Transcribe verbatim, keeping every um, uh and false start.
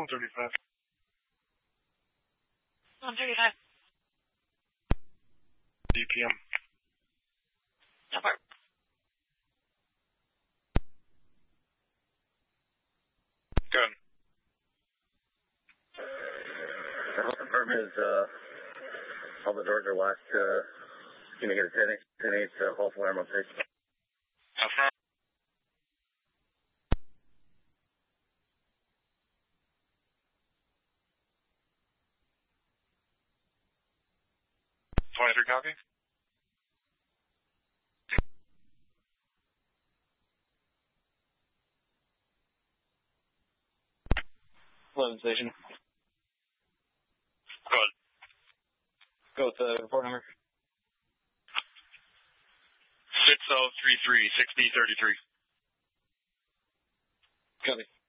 one thirty-five. one thirty-five. D P M. No part. Good. The health department is, uh, all the doors are locked. Uh, can you get a ten eight uh, false alarm on station? Affirm. twenty-three copy. eleven station. Good. Go with the report number. six oh three three, six B thirty-three. Copy.